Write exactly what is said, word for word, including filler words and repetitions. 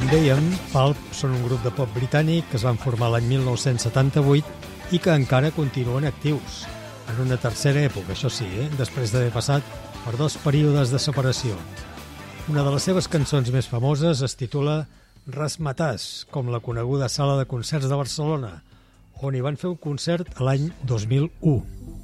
dèiem, Pulp són un grup de pop britànic que es van formar l'any mil nou-cents setanta-vuit i que encara continuen actius, en una tercera època, això sí, eh? després d'haver passat per dos períodes de separació. Una de les seves cançons més famoses es titula Razzmatazz, com la coneguda sala de concerts de Barcelona, on hi van fer un concert l'any dos mil u.